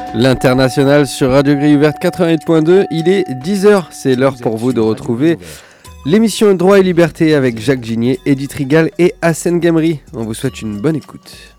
L'International sur Radio Grille Ouverte 88.2, il est 10h, c'est l'heure pour vous de retrouver l'émission Droit et Liberté avec Jacques Ginier, Edith Rigal et Hassen Gamri. On vous souhaite une bonne écoute.